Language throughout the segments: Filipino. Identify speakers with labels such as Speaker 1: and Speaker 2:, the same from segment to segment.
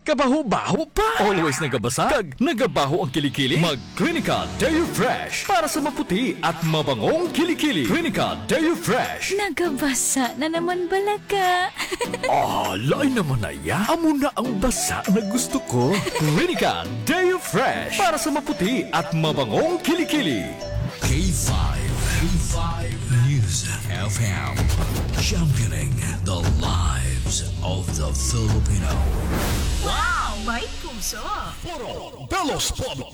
Speaker 1: Kabaho-baho pa. Always nagabasa. Kag nagabaho ang kilikili. Mag-Clinica Deo Fresh. Para sa maputi at mabangong kilikili. Clinica Deo Fresh.
Speaker 2: Nagabasa na naman balaga.
Speaker 1: Lain naman na ya. Amo na ang basa na gusto ko. Clinica Deo Fresh. Para sa maputi at mabangong kilikili.
Speaker 3: K5 News FM, championing the lives of the Filipino.
Speaker 4: Wow! May puso!
Speaker 1: Belos Pablo.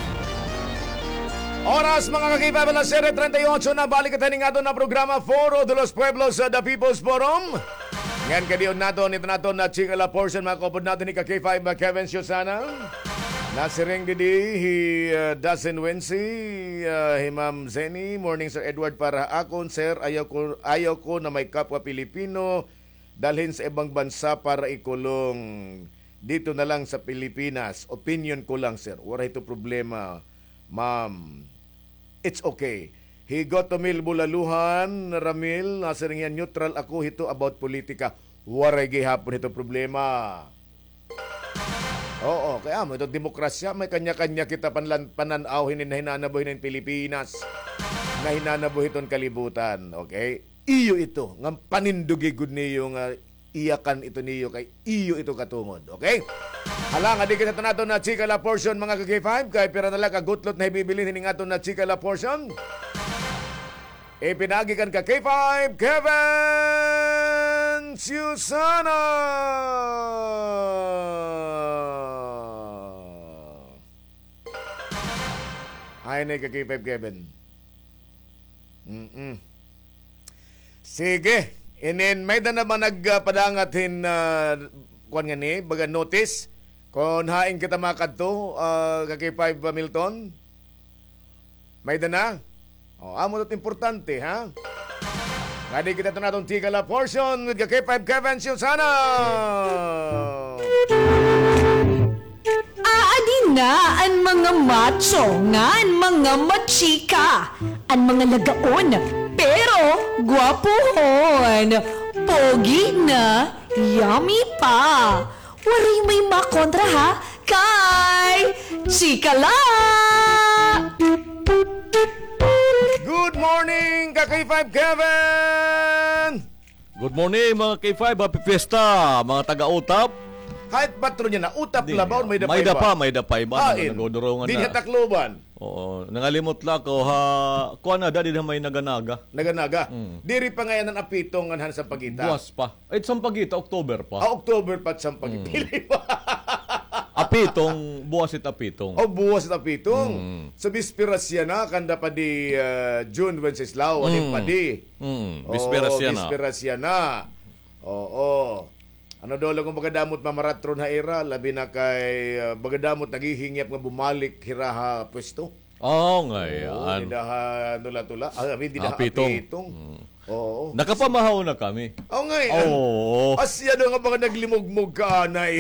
Speaker 5: Oras mga kakaiba na 38 na balik at nga doon na programa Foro de los Pueblos sa The People's Forum. Ngayon kadiyon nato, ito nato na chingala portion mga kapod natin ni K5 Kevin Siosana. Nasiring didi, Dasen Wensi, Ma'am Zeni, morning Sir Edward para akon, Sir, ayaw ko na may kapwa Pilipino dalhin sa ibang bansa para ikulong. Dito na lang sa Pilipinas. Opinion ko lang, Sir. Wala ito problema, Ma'am. It's okay. Higotomil Bulaluhan, Ramil, nasiring yan, neutral ako ito about politika. Waray gihapon ito problema. Oo, kaya mo ito demokrasya, may kanya-kanya kita pananaw na hinanabuhin ng Pilipinas, na hinanabuhin itong kalibutan, okay? Iyo ito, ng panindugi good niyo nga iyakan ito niyo kay iyo ito katungod, okay? Hala, nga di kita nato na chika la portion mga kag-5, kay pira talaga gutlot na ibibilin hining ato na chika la portion. Ipinagikan ka K5, Kevin Susana! Ay, na K5, Kevin. Sige. Inin, may na naman nagpadangatin kuwan nga ni, baga notice, kung haing kita makadto, K5 Milton. May na? Amo ito importante, ha? Kadi kita ito natong tigala portion with K5 Kevin Siosana!
Speaker 4: Aadin na ang mga macho nga ang mga machika, ang mga lagaon, pero gwapuhon, pogi na, yummy pa. Waray may makontra ha, kay chika la!
Speaker 5: Good morning, K5 Kevin!
Speaker 6: Good morning mga K5, happy fiesta, mga taga-utap.
Speaker 5: Kahit patro niya na, utap labaw, may dapay
Speaker 6: May dapay ba? Nagudurungan
Speaker 5: Din
Speaker 6: na.
Speaker 5: hatakloban.
Speaker 6: Oo, nangalimot la ko ha. Kuha na, dadi na may naganaga.
Speaker 5: Naganaga. Diri pa ngayon ang apitong anhan sa pagita.
Speaker 6: Buwas pa. Ay, sampagita, October pa.
Speaker 5: October pa sa pagita. Pili pa.
Speaker 6: Apitong, buwas it apitong.
Speaker 5: Buwas at apitong. Sa bisperasya na, kanda pa di June Wenceslao, anin pa di.
Speaker 6: Bisperasya na.
Speaker 5: Bisperasya na. Oo. Ano daw lang kung bagadamot mamaratron ha era, labi na kay bagadamot naghihingyap nga bumalik hiraha pwesto.
Speaker 6: Ngayon.
Speaker 5: Hindi ha nula-tula. Hindi na
Speaker 6: Apitong.
Speaker 5: Oo.
Speaker 6: Nakapamahaw na kami.
Speaker 5: Ngayon.
Speaker 6: Oo.
Speaker 5: Asya daw nga mga naglimugmug ka, anay.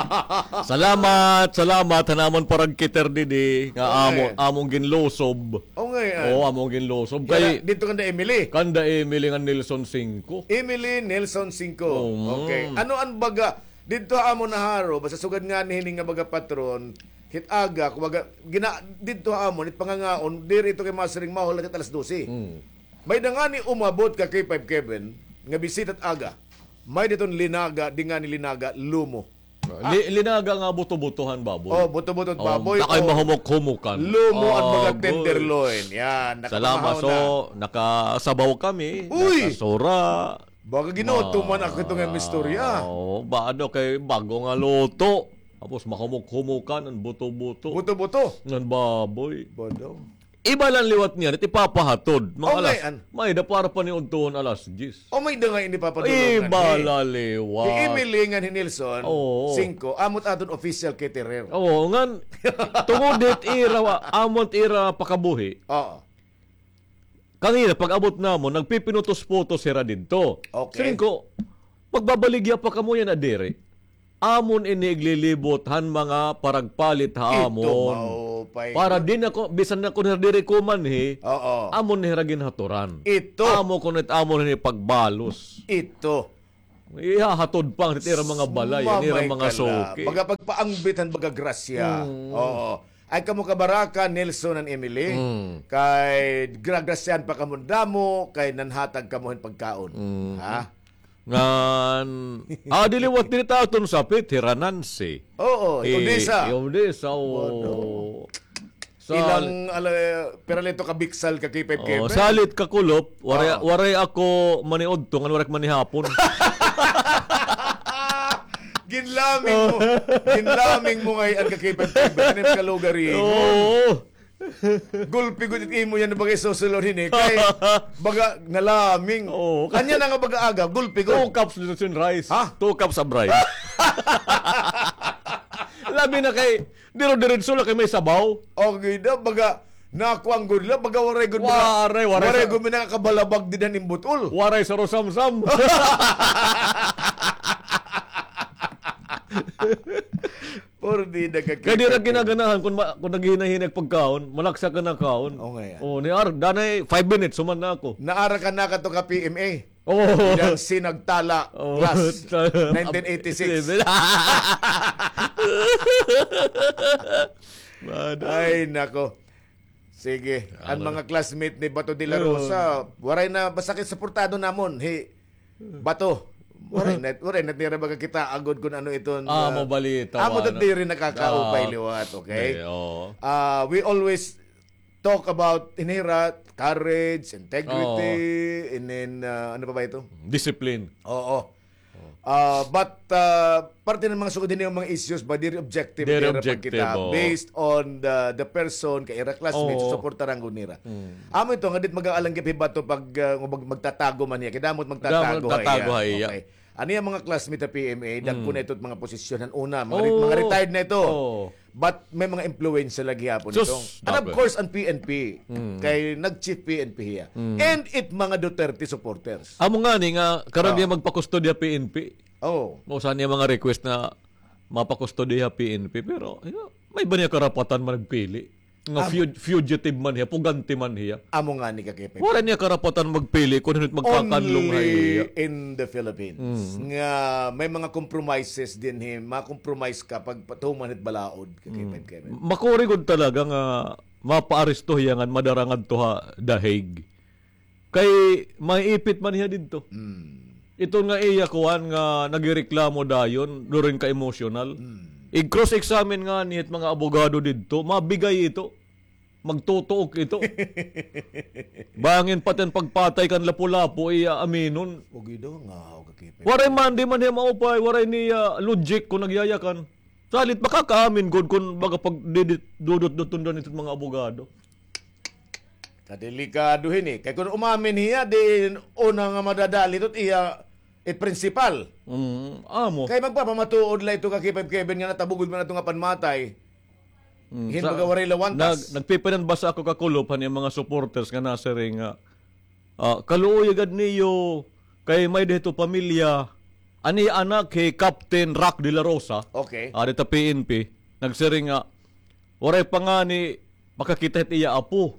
Speaker 6: Salamat. Hanamon parang kiter didi. Nga among ginlosob.
Speaker 5: Ngayon.
Speaker 6: Among ginlosob.
Speaker 5: Kaya, dito kanda Emily.
Speaker 6: Kanda Emily nga Nelson 5.
Speaker 5: Emily Nelson 5. Okay. Ano ang baga? Dito amo na haro, basta sugad nga ni hining nga baga patron, hit aga, kumaga, dito amo, nit pangangaon, diri ito kay Masering Mahol, hit alas 12. May da nga ni umabot ka kay 5 Kevin, nga bisita't aga. May ditong linaga, di nga ni linaga, lumo.
Speaker 6: Linaga nga buto-butuhan baboy.
Speaker 5: Buto-butot baboy.
Speaker 6: Nakay mahumok-humukan.
Speaker 5: Lumo at mga tenderloin. Yan,
Speaker 6: salamat. So, nakasabaw kami.
Speaker 5: Uy!
Speaker 6: Nakasura.
Speaker 5: Baga ginutuman ako itong mistorya.
Speaker 6: Baano kay bago nga luto. Tapos mahumok-humukan ang buto-buto.
Speaker 5: Buto-buto.
Speaker 6: Ng baboy.
Speaker 5: Bodo.
Speaker 6: Iba lang liwat niya, ipapahatod. Mga alas,
Speaker 5: ngayon.
Speaker 6: may da para pa ni untuhon alas 10.
Speaker 5: May da nga hindi papadulong.
Speaker 6: Iba lang liwat.
Speaker 5: Di Emily nga ni Nelson, 5, amot aton official caterer.
Speaker 6: Ngan, tungod amont ira pakabuhi. Kanina, pag abot na mo, nagpipinutos-putos sira dito.
Speaker 5: Okay.
Speaker 6: Singko, pagbabaligya pa kamo yan adere. Amon iniglilibot han mga paragpalit ha amon. Para din ako, bisan na kung diri ko man amon ni ragin haturan.
Speaker 5: Ito.
Speaker 6: Amo kunit amon ni pagbalos.
Speaker 5: Ito.
Speaker 6: Ihahatod pa ang titira mga balay, titira
Speaker 5: Mamay
Speaker 6: mga
Speaker 5: ka
Speaker 6: soke.
Speaker 5: la. Baga pagpaangbitan, baga grasya. Oo. Ay kamo kabaraka, Nelson and Emily. Kay gragrasyan pa kamo damo, kay nanhatag kamo hin pagkaon. Ha?
Speaker 6: Ngan, diliwat din taton sa pit, hiranansi.
Speaker 5: Oo, Odessa.
Speaker 6: Odessa, o.
Speaker 5: Ilang peralito ka biksal ka kipep kipep.
Speaker 6: Salit ka kulop, waray ako maniod to, waray manihapon.
Speaker 5: Ginlaming mo ngay ang kakipep kipep. Kanim ka lugari.
Speaker 6: Oo.
Speaker 5: Gulpi gudit imo yan na bagay susulod hini. Kay baga nalaming.
Speaker 6: Oo.
Speaker 5: Kanya na nga baga aga, gulpi
Speaker 6: 2 cups lutin rice.
Speaker 5: Ha?
Speaker 6: 2 cups of rice. Labi na kay diro-diretso lang kay may sabaw.
Speaker 5: Okay na, baga nakuang gud la, baga waray gud
Speaker 6: Waray
Speaker 5: gud mi nakakabalabag din ang imbutol.
Speaker 6: Waray sa rosam-sam.
Speaker 5: Or di nagkakita.
Speaker 6: Kaya di na ginaganahan kung naghihinahinag pagkaon, malaksa ka na kaon.
Speaker 5: Oo nga yan.
Speaker 6: Ni Ar, danay 5 minutes, suman na ako.
Speaker 5: Naara ka na ka to ka PMA.
Speaker 6: Oh.
Speaker 5: Yang sinagtala class 1986. Ay nako. Sige, ang mga classmate ni Bato de la Rosa, waray na basakit suportado namon. Bato. Waray na tira baga kita agod kun ano iton.
Speaker 6: Mabalita.
Speaker 5: Amo tiri nakakaupay liwat, okay? We always talk about inira courage, integrity, and then ano pa ba ito?
Speaker 6: Discipline.
Speaker 5: Oo. But parte ng mga sugod din yung mga issues ba diri objective
Speaker 6: Diri
Speaker 5: diri
Speaker 6: objective,
Speaker 5: kita
Speaker 6: oo.
Speaker 5: based on the person kay ira classmates
Speaker 6: Oo.
Speaker 5: suportaran ko nira. Amo ito nga dit mag-aalang gyud bato pag magtatago man niya kidamot magtatago
Speaker 6: Magtatago
Speaker 5: haya.
Speaker 6: haya.
Speaker 5: Okay. Ano yung mga classmate sa PMA, dagko na ito't mga posisyonan una, mga,
Speaker 6: Oo.
Speaker 5: mga retired na ito.
Speaker 6: Oo.
Speaker 5: But may mga influence lagi hapon
Speaker 6: Sus,
Speaker 5: ito. And of
Speaker 6: dapat.
Speaker 5: course, ang PNP, kay nag-chief PNP hiya. And it mga Duterte supporters.
Speaker 6: Amo nga ni nga karon niya magpakustodya PNP.
Speaker 5: Oh.
Speaker 6: O saan niya mga request na mapakustodya PNP pero may ba niya karapatan man magpili? Nga fugitive man hiya, puganti man hiya.
Speaker 5: Amo nga ni Kakipe.
Speaker 6: Wala niya karapatan magpili kung hindi magkakanlong hiya.
Speaker 5: Only in the Philippines. Nga may mga compromises din ma-compromise ka pag patuman at balaod. Kakipe.
Speaker 6: Makurigod talaga nga mapaaresto hiya nga madarangan to ha dahig. Kay maiipit man hiya didto. Ito nga iya kuan nga nagireklamo dayon during ka emotional. I-cross-examine nga niya mga abogado didto, mabigay ito. Magtutuok ito. Bangin patin pagpatay kan lapu-lapu iya aminon.
Speaker 5: Huwag ito nga Kakipe.
Speaker 6: Waray man di man hiya maupay, waray niya logic kung nagyayakan. Salit makakaamin god kung baga pag dudot-dutundan ito mga abogado.
Speaker 5: Kadelikado hini. Kaya kung umamin hiya, di una nga madadali ito't iya principal.
Speaker 6: Amo.
Speaker 5: Kaya magpapamatuod la ito Kakipe Kevin nga natabugod man ito nga panmatay. Hindi waray lawantas.
Speaker 6: Nagpipinan basa ako kakulupan yung mga supporters nga nasa ring kaluoy agad niyo kay may dito pamilya ani anak kay Captain Rock de la Rosa.
Speaker 5: Okay.
Speaker 6: Dito PNP nagsiring nga waray pa nga ni makakita it iya apo.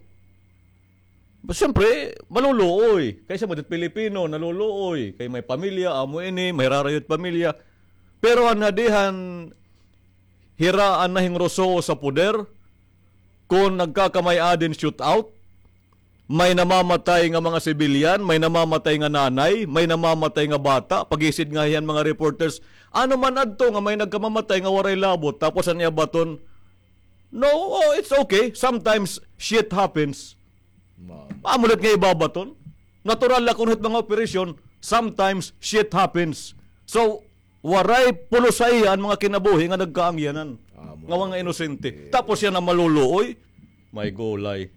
Speaker 6: Siyempre, maluluoy. Kaysa mo dit Pilipino, naluluoy. Kay may pamilya, amo ini, may rarayot pamilya. Pero anadihan hiraan na hingroso sa puder, kung nagkakamay adin shootout, may namamatay nga mga sibilyan, may namamatay nga nanay, may namamatay nga bata, pagisid nga yan mga reporters, ano man adto nga may nagkamamatay nga waray labot, tapos anya baton, no, it's okay, sometimes shit happens. Amulit nga ibabaton. Natural lang kung mga operasyon, sometimes shit happens. So, waray pulo sa iya ang mga kinabuhi nga nagkaangyanan. Nga mga inosente. Tapos yan ang maluluoy, may golay.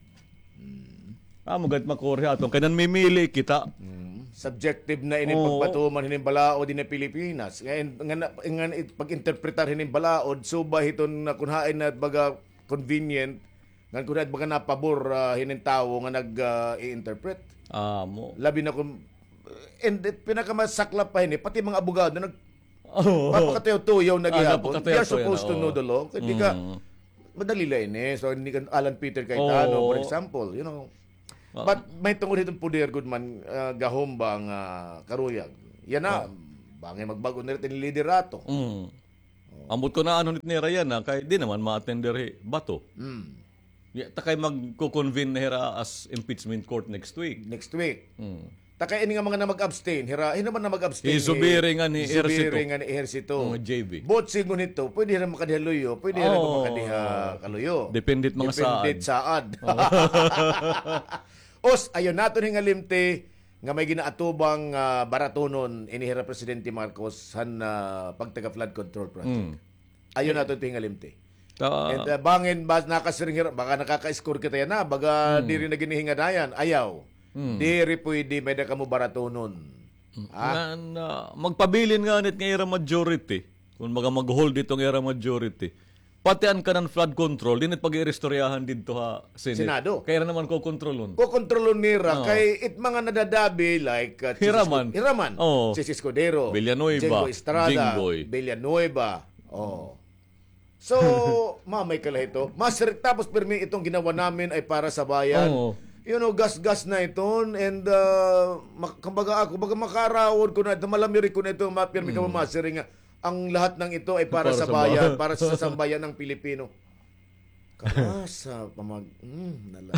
Speaker 6: Gayt makuri atong kaya mimili kita.
Speaker 5: Subjective na ini pagpatuman hining balaod din sa Pilipinas. Nga pag-interpretar hining balaod, suba hiton na kunhain na baga convenient, nga kunhain baga napabor hining tawo nga nag-i-interpret.
Speaker 6: Amo.
Speaker 5: Labi na kung and pinakamasaklap pa hini, pati mga abogado nag mapakatayo-tuyaw na gihapon. They are supposed to know the law. Hindi ka madali lang eh. So, hindi ka Alan Peter Cayetano, for example, you know. But may tungkol itong puder, good man, gahom ba ang karuyag. Yan na, Bangay magbago na rin liderato.
Speaker 6: Ambot ko na ano nit ni Ryan na kay di naman ma-attender bato. Ya, takay magko-convene na hira as impeachment court next week.
Speaker 5: Next week. Takay ini nga mga na mag-abstain. Hirahin naman na mag-abstain.
Speaker 6: Isubiri nga ni Ejercito.
Speaker 5: Isubiri nga ni Ejercito.
Speaker 6: JB.
Speaker 5: Botsing mo nito, pwede rin makadihaluyo, pwede rin makadiha kaluyo.
Speaker 6: Dependit mga
Speaker 5: Dependit saad. Os, ayon nato nga limte nga may ginaatubang baratonon inihira Presidente Marcos han pagtaga-flood control project. Ayon nato nga limte. And bangin ba nakasiring baka nakaka-score kita yan na, baga di rin na ginihingadayan, ayaw. Diri pwede may da kamo baratonon.
Speaker 6: Magpabilin nga nit nga era majority. Kung mag-hold itong era majority. Patian ka ng flood control, dinit pag-irestoryahan dito ha,
Speaker 5: Senado.
Speaker 6: Kaya naman ko kontrolon.
Speaker 5: Ko kontrolon nira kay it mga nadadabi like
Speaker 6: Hiraman.
Speaker 5: Si Escudero,
Speaker 6: Villanueva,
Speaker 5: Jengo Estrada,
Speaker 6: Jinggoy.
Speaker 5: Villanueva. So, mamay kala ito. Master, tapos pirmi itong ginawa namin ay para sa bayan. Gas-gas na ito. And, kumbaga ako, baga makarawod ko na ito, malamiri ko na ito, mapirmi ka master nga. Ang lahat ng ito ay para sa bayan, para sa sambayan ng Pilipino. Kamasa, nala.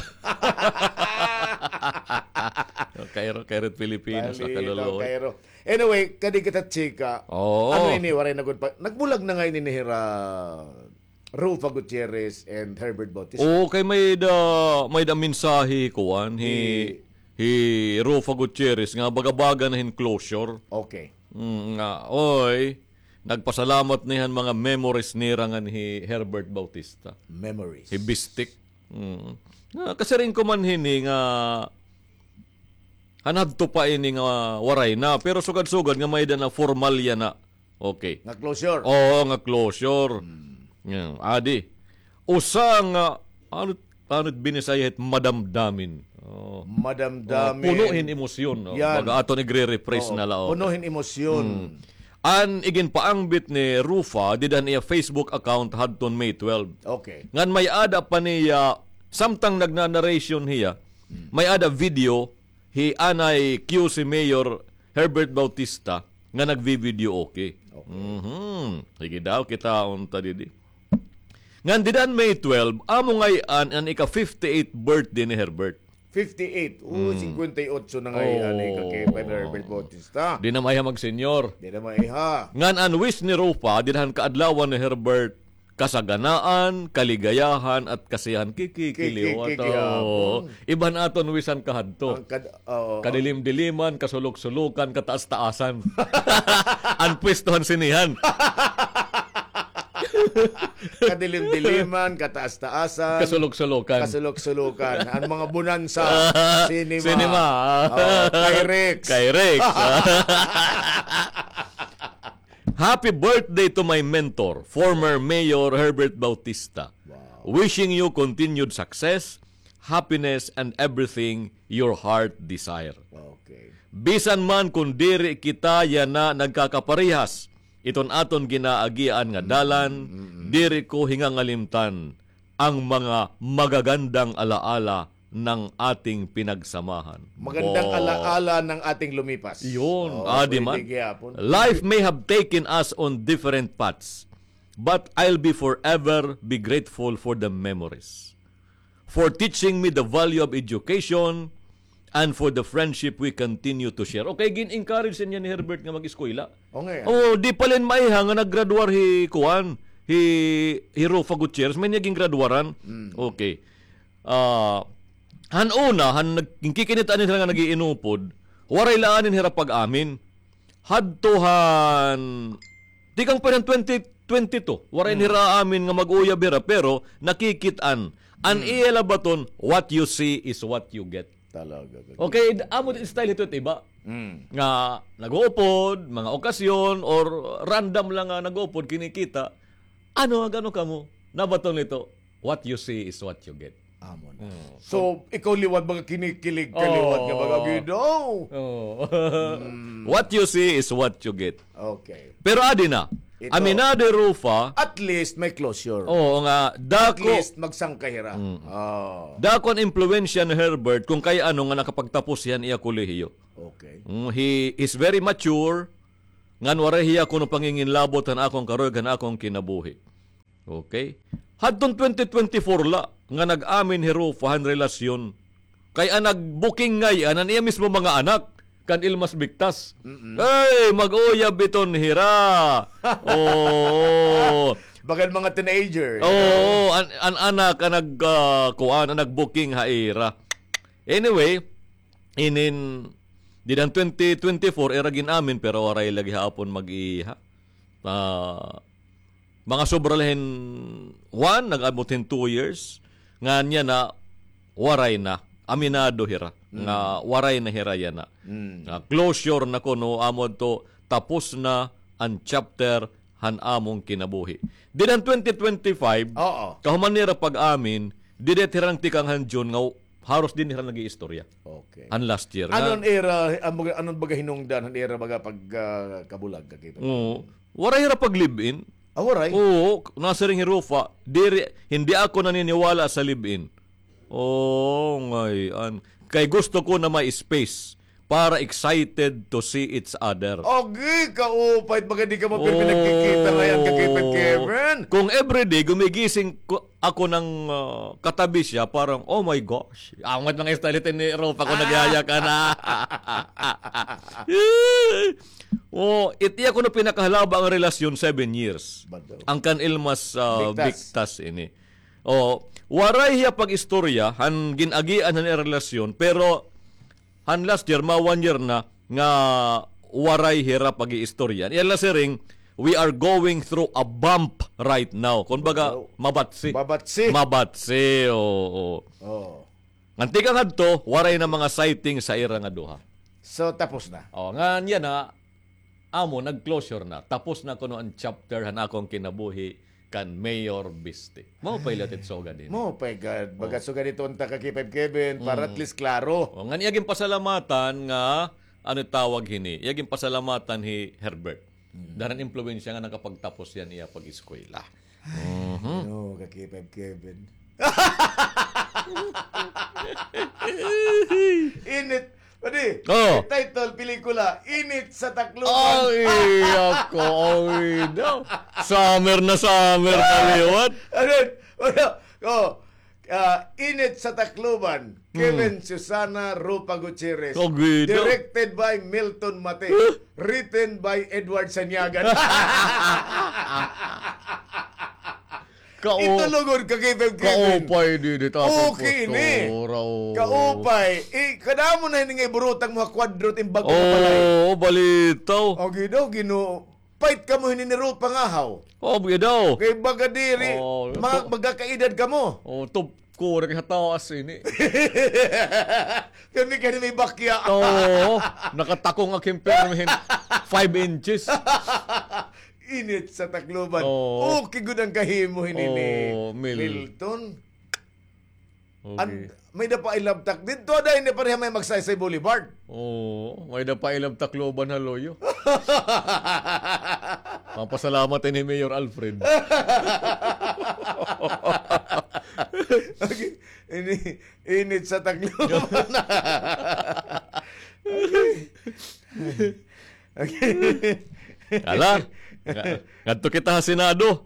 Speaker 6: Kairat Pilipinas sa kaluluwa.
Speaker 5: Anyway, kadi kita chika. Ano ini waray na pa. Nagbulag na nga ininihira Rulfo Gutierrez and Herbert Bautista.
Speaker 6: Kay may da mensahe kuan hi Rulfo Gutierrez nga bagabaga na hin closure.
Speaker 5: Okay.
Speaker 6: Nagpasalamat niyan mga memories nirangan hi Herbert Bautista.
Speaker 5: Memories.
Speaker 6: Hi Bistik. Kasi rin ko man hini nga hanadto pa ini nga waray na pero sugad-sugad nga may na formalya na. Okay.
Speaker 5: Nga closure.
Speaker 6: Nga closure. Adi. Usa nga anot binisayet madamdamin.
Speaker 5: Madamdamin.
Speaker 6: Punuhin emosyon. Baga ato nagre-rephrase na lao.
Speaker 5: Punuhin emosyon.
Speaker 6: An igin paangbit ni Rufa didan iya Facebook account hadton May 12.
Speaker 5: Okay.
Speaker 6: Ngan may ada pa niya samtang nagna-narration hiya. May ada video hi anay QC Mayor Herbert Bautista nga nagvi-video okay. Sige daw kita unta didi. Ngan didan May 12 amo ngayon an ika 58 birthday ni Herbert.
Speaker 5: 58. 58 na ngayon kay Herbert Bautista.
Speaker 6: Di na maiha mag-senyor.
Speaker 5: Di na maiha.
Speaker 6: Ngan an wish ni Rufa, dinhan kaadlawan ni Herbert, kasaganaan, kaligayahan, at kasiyahan kikikiliw. Iban aton wisan kahadto. Kadilim-diliman, kasulok-sulukan, kataas-taasan. Anpwestohan sinihan.
Speaker 5: Kadilim-diliman, kataas-taasan, kasulok-sulukan, ang mga bonansa, cinema. Kyrex.
Speaker 6: Happy birthday to my mentor, former Mayor Herbert Bautista. Wow. Wishing you continued success, happiness, and everything your heart desire.
Speaker 5: Okay.
Speaker 6: Bisan man kung diri kita yan na nagkakaparihas, iton aton ginaagian nga dalan, diri ko hingangalimtan ang mga magagandang alaala ng ating pinagsamahan.
Speaker 5: Magandang alaala ng ating lumipas.
Speaker 6: Yun, di man. Life may have taken us on different paths, but I'll be forever be grateful for the memories. For teaching me the value of education, and for the friendship we continue to share. Okay, gin-encourage niya ni Herbert nga mag-eskwela. Di palin maiha nga naggraduar hi Rulfo Gutierrez, may naging graduaran. Okay. Nagkikinitaan nila nga nagiinupod, waray laanin hirap pag-amin. Hadtohan, di kang pa ng 2022, waray nira amin nga mag-uyab hira, pero nakikitaan. An iyala baton, what you see is what you get.
Speaker 5: Talaga.
Speaker 6: Okay, amo din style ito iba. Nga nag-uupod, mga okasyon, or random lang nga nag-uupod, kinikita. Ano ka mo? Nabaton nito, what you see is what you get.
Speaker 5: Amon. So, ikaw liwat mga kinikilig ka liwat nga baga gido.
Speaker 6: What you see is what you get.
Speaker 5: Okay.
Speaker 6: Pero adi na, aminado Rufa,
Speaker 5: at least may closure.
Speaker 6: Nga,
Speaker 5: At least magsangkahira.
Speaker 6: Dako ang impluensya ni Herbert kung kaya ano nga nakapagtapos yan iya kolehiyo.
Speaker 5: Okay.
Speaker 6: He is very mature, Ngan warahiya ko no panginginlabot han akong karoy han akong kinabuhi. Okay? Hadtong 2024 la nga nag-amin hirufa han relasyon. Kay nag-booking ngay anan iya mismo mga anak kan ilmas bigtas. Ay, mag-uyab iton hira. Oh.
Speaker 5: Bagan mga teenager.
Speaker 6: Oo, an anak ang nag-kuan, nag-booking haira. Anyway, dinan 2024 eragin amin pero waray lagi hapon mag-iha. Mga sobralahin 1, nag-abutin 2 years. Nga niya na waray na. Aminado hira. Nga waray na hira yan na. Closure na ko no amod to tapos na ang chapter han among kinabuhi. Dinan 2025, kahuman nira pag-amin, didet hirang tikang han June nga haros din hirang nag-iistorya.
Speaker 5: Okay.
Speaker 6: Han last year.
Speaker 5: Anon era, anon baga hinungdan, han era baga pag kabulag.
Speaker 6: Oo. Waray hira pag-live-in.
Speaker 5: Waray?
Speaker 6: Oo. Nasa ring hirufa. Hindi ako naniniwala sa live-in. Oo, ngayon. Kay gusto ko na may space para excited to see each other.
Speaker 5: Okay, kaupay. Baga di ka pinagkikita ngayon Kevin.
Speaker 6: Kung everyday gumigising ako ng katabi siya, parang, oh my gosh, angat ng style ni Rolf, ako nagyaya ka na. Iti ako na pinakahalaba ang relasyon 7 years. Ang kan ilmas bigtas ini. Waray hiya pag-istorya, han ginagian han relasyon, pero han last year, 1 year na, nga waray hira pag-iistorya. Yan lang siring, we are going through a bump right now. Kung baga, mabatsi. Oo. Ngantikang hadto, waray na mga sighting sa ira nga duha.
Speaker 5: So, tapos na.
Speaker 6: Nga niya na, amo, nag-closure na. Tapos na kuno ang chapter han akong kinabuhi kan Mayor Biste. Mao pa ilatit soga din.
Speaker 5: Mo pa God. Baga soga dito unta ka Kevin para at least klaro.
Speaker 6: Nga niyaging pasalamatan nga ano tawag hini. Iyaging pasalamatan hi Herbert. Daran impluwensya nga nakapagtapos yan iya pag-eskwela.
Speaker 5: No, ka Kevin. Init. Pwede, title, pelikula, Init sa Tacloban.
Speaker 6: Ay, ako, no. Summer na liwat.
Speaker 5: Init sa Tacloban, Kevin Susana Rupa Gutierrez.
Speaker 6: Gido.
Speaker 5: Directed by Milton Mate. Written by Edward Sanyagan. Itulugod ka Kevin.
Speaker 6: Kaupay din ito.
Speaker 5: Okay ni. Kaupay. Kada mo na hindi nga iburutang mga kwadro timbag ko palay.
Speaker 6: Oo, balitaw.
Speaker 5: O gidaw, fight ka mo hininiroot pangahaw.
Speaker 6: Gidaw.
Speaker 5: Kay bagadiri, magkakaedad ka mo.
Speaker 6: Top ko, nakihatawas ini.
Speaker 5: Kami ka may bakya.
Speaker 6: Nakatakong aking permihin 5 inches.
Speaker 5: Init sa Tacloban. Okay, good ang kahimo hinini. Milton.
Speaker 6: Okay.
Speaker 5: May dapa ilabtak. Dito dahil na pareha may magsaysay Boulevard.
Speaker 6: May dapa ilabtak Tacloban haloyo. Papasalamat ni Mayor Alfred.
Speaker 5: Okay. Init sa Tacloban. Okay.
Speaker 6: Ala, ngadto kita sa Senado.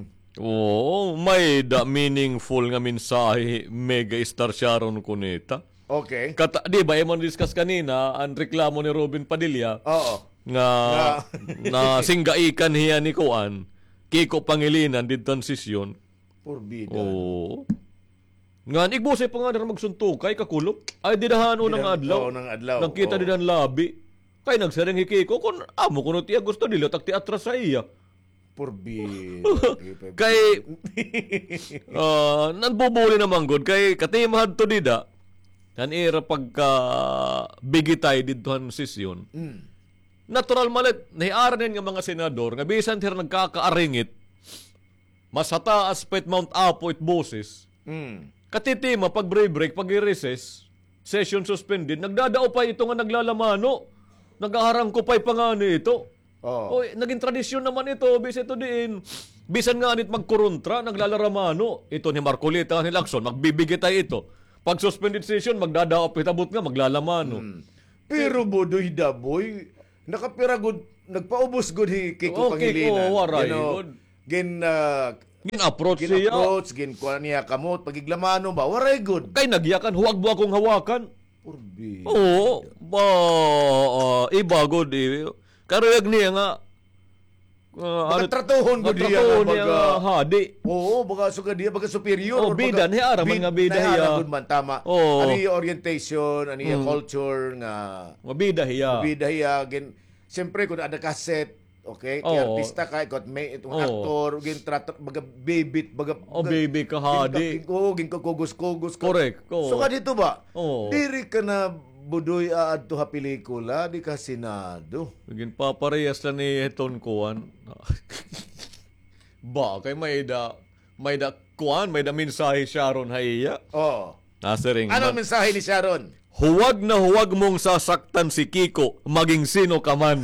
Speaker 6: May meaningful nga mensahe mega star Sharon Cuneta.
Speaker 5: Okay.
Speaker 6: Di ba, emon discuss kanina, ang reklamo ni Robin Padilla, nga singgaikan hiya ni Kuan, Kiko Pangilinan, dito ang sisyon.
Speaker 5: Purbida.
Speaker 6: Nga, igbusay pa nga na magsuntukay, kakulop. Ay, didahan unang adlaw. Nagkita din ang labi. Kay nagsaring hikiko, kung amo kuno tiya gusto nila, takti atras sa iya.
Speaker 5: Purbida.
Speaker 6: Kay, nanbubuli naman good, kay katimahad to dida, kan ira pagka bigitay dito ang sisyon. Natural malit, nahiaranin nga mga senador, nga bisan tira nagkakaaringit, mas hataas pa Mount Apo it boses. Katitima, pag break, pag i-recess, session suspended, nagdadao pa ito nga naglalamano. Nag-aharang ko pa'y pangani ito. Naging tradisyon naman ito, bisan ito din. Bisan nga anit magkuruntra, naglalaramano. Ito ni Marcolita, ni Lacson, magbibigitay ito. Pag suspended session, magdadao pitabot nga, maglalamano.
Speaker 5: Pero bodoy daboy, nakapiragod nagpaubos gud hi Kiko
Speaker 6: Okay,
Speaker 5: Pangilinan.
Speaker 6: waray gud. Gin-approach siya.
Speaker 5: gin-approach, gin-kuha niya kamot, pagiglamano ba, waray good.
Speaker 6: Kay nagyakan, huwag mo akong hawakan.
Speaker 5: Purbi.
Speaker 6: Oo, iba gud eh. Karuyag niya nga,
Speaker 5: Tratuhon gud niya
Speaker 6: tratuhon
Speaker 5: nga,
Speaker 6: niya
Speaker 5: baga.
Speaker 6: nga hadi.
Speaker 5: Oo, baga suga diya, baga superior.
Speaker 6: Oh,
Speaker 5: or
Speaker 6: bida,
Speaker 5: baga-
Speaker 6: niya araman nga bida
Speaker 5: niya
Speaker 6: hiya.
Speaker 5: araman man, tama.
Speaker 6: Oo.
Speaker 5: Ano yung orientation, ano yung culture nga,
Speaker 6: Mabida hiya.
Speaker 5: bida hiya, siyempre kung ada kaset, okay, kay
Speaker 6: Oo.
Speaker 5: artista ka, ikot may itong
Speaker 6: Oo.
Speaker 5: aktor, baga bibit, baga,
Speaker 6: Baby ka hadi.
Speaker 5: Kugos-kugos.
Speaker 6: Correct. Oo.
Speaker 5: So ka dito ba?
Speaker 6: Oo.
Speaker 5: Diri ka na budoy aad to ha pelikula, di ka Senado.
Speaker 6: Naging paparehas lang ni Heton Kuan. Ba, kay may da Kuan, may da mensahe Sharon Haiya.
Speaker 5: Oh.
Speaker 6: Nasa ring.
Speaker 5: Anong mensahe ni Sharon?
Speaker 6: Huwag na huwag mong sasaktan si Kiko, maging sino ka man.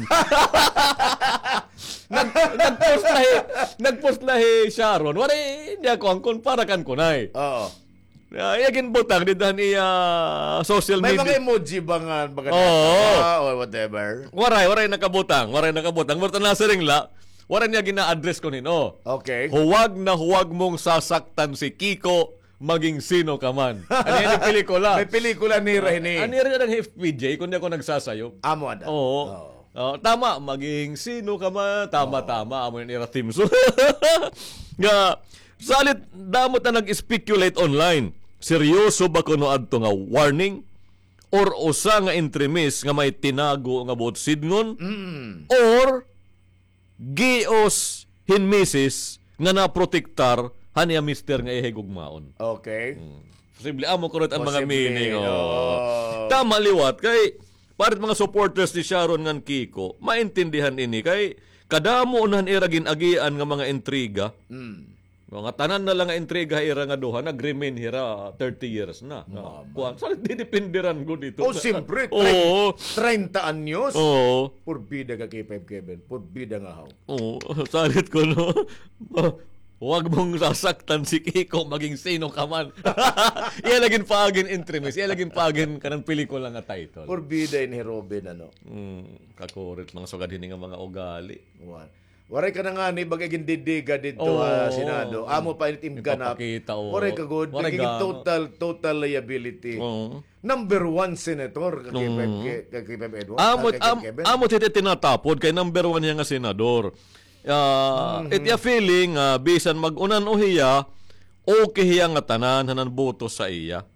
Speaker 6: Nagpost lahi Sharon. Wala hindi ako ang para kan kunay.
Speaker 5: Oo.
Speaker 6: Yagin butang didan iya social
Speaker 5: May
Speaker 6: media.
Speaker 5: mga emoji ba nga baga
Speaker 6: Oo.
Speaker 5: or whatever?
Speaker 6: Waray nakabutang. Murta nasa ring la. Waray niya gina-address ko nino.
Speaker 5: Okay.
Speaker 6: Huwag na huwag mong sasaktan si Kiko, maging sino ka man. Ano yan yung pelikula?
Speaker 5: May pelikula ni Rene.
Speaker 6: Ano rin ng FPJ kung di ako nagsasayo?
Speaker 5: Amo ada.
Speaker 6: Oo. Tama, maging sino ka man. Tama. Amo yung ira team. So, nga, salit damot na nag-speculate online. Seryoso ba kuno adto nga warning? Or usa nga entremis nga may tinago nga buot sidngon? Or gios hinmisis nga naprotektar haniya mister nga ihigugmaon.
Speaker 5: Okay.
Speaker 6: Posible amo kurot ang mga
Speaker 5: Posible,
Speaker 6: meaning.
Speaker 5: oo.
Speaker 6: Tama liwat kay parit mga supporters ni Sharon ngan Kiko, maintindihan ini kay kadamo unahan ira ginagian nga mga intriga. Mga tanan na lang nga intriga ira nga duha nag-remain hira 30 years na. Kuan sa didepinderan gud dito.
Speaker 5: Oh, siyempre.
Speaker 6: Oo.
Speaker 5: 30 anyos.
Speaker 6: Oo.
Speaker 5: Purbida ka kay Kevin. Purbida nga haw.
Speaker 6: Oo. Salit ko no. Huwag mong sasaktan si Kiko maging sino ka man. Iya laging paagin entremis. Iya laging paagin kanang pelikula nga title.
Speaker 5: Purbida ni Robin ano.
Speaker 6: Kakurit mga sugad hini nga mga ugali.
Speaker 5: Waray ka na nga ni bagay gindidiga dito
Speaker 6: Oo.
Speaker 5: Senado. Amo pa itim ganap.
Speaker 6: Ipapakita, oo.
Speaker 5: Waray ka good.
Speaker 6: Waray
Speaker 5: Nagiging
Speaker 6: ga-
Speaker 5: total liability.
Speaker 6: Oo.
Speaker 5: Number 1 senator kay Pep Edward.
Speaker 6: Amo titi tinatapod kay number 1 niya nga senador. Itya feeling bisan mag-unan o hiya, okay hiya nga tanan hanan boto sa iya.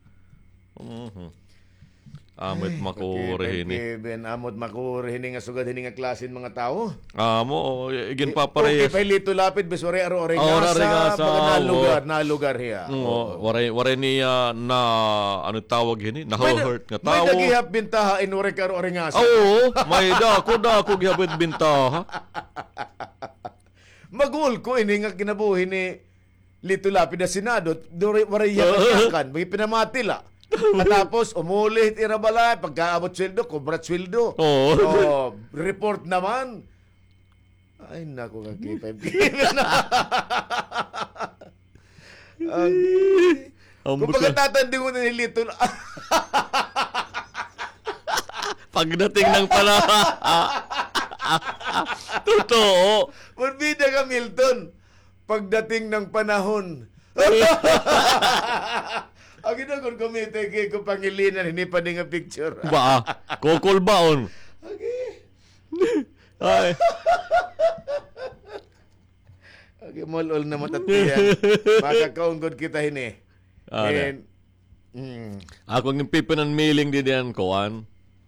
Speaker 6: Amot makuri hini.
Speaker 5: Kevin, amot makuri hini nga sugad hini nga klasin mga tao.
Speaker 6: Amo igin
Speaker 5: Okay,
Speaker 6: paparehas.
Speaker 5: pa lito lapit bis waray aro-oray
Speaker 6: Oh,
Speaker 5: nga
Speaker 6: narigasa,
Speaker 5: sa
Speaker 6: oo.
Speaker 5: na lugar hiya.
Speaker 6: Waray niya na ano tawag hini? Na-hurt nga
Speaker 5: May
Speaker 6: tao.
Speaker 5: nagihap bintaha inuray ka aro-oray nga sa.
Speaker 6: Oo, may dako gihapit bintaha.
Speaker 5: Magul ko ini nga kinabuhi ni Lito Lapid na Senado, waray yakan, may pinamati la. At tapos, umulit irabala, pagkaabot sweldo, kubrat sweldo.
Speaker 6: Oo.
Speaker 5: Oh, report naman. Ay, naku, ka K5. Kung pagkatatanding mo na ni Lito,
Speaker 6: Pagdating ng Totoo.
Speaker 5: Purbida ka, Milton. Pagdating ng panahon. Ang ginagod kumite kay ko Pangilinan, hindi pa din nga picture.
Speaker 6: Ba? Kokol baon. Ay.
Speaker 5: Okay, molol na matatiyan. Makakaunggod kita hini. And,
Speaker 6: Ako ng pipinan mailing di diyan koan.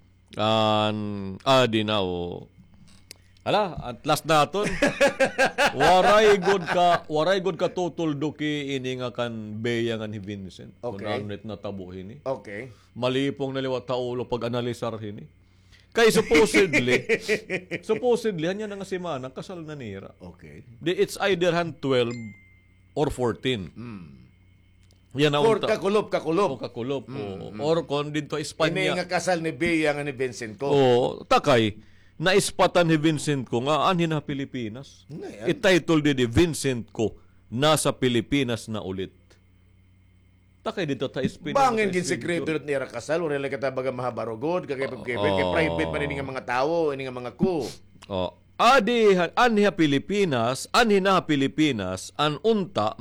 Speaker 6: Di na o. Ala, at last naton. waray good ka tutuldo ki ini nga kan beya nga ni Vincent.
Speaker 5: Okay.
Speaker 6: Kung anit na tabo hini.
Speaker 5: okay.
Speaker 6: Malipong naliwat taulo pag analisar hini. Kay supposedly hanya na nga si Manang kasal na nira.
Speaker 5: Okay.
Speaker 6: It's either 12 or 14. Yan ang
Speaker 5: Or kakulop.
Speaker 6: kakulop. Or kung dito
Speaker 5: Ini
Speaker 6: Espanya.
Speaker 5: nga kasal ni Bea nga ni Vincent ko.
Speaker 6: Takay, naispatan ni Vincent ko nga anhin na Pilipinas.
Speaker 5: Ngayon.
Speaker 6: I-title di Vincent ko nasa Pilipinas na ulit. Takay dito ta Espanya.
Speaker 5: Bangin gin sekreto ni ra kasal, wala lang kata baga mahabarogod, kay private man ini nga mga tawo, ini nga mga ku.
Speaker 6: anhi na Pilipinas, an unta